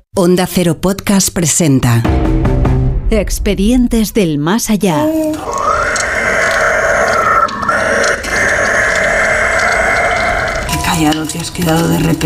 Onda Cero Podcast presenta Expedientes del Más Allá. Qué callado te has quedado de repente.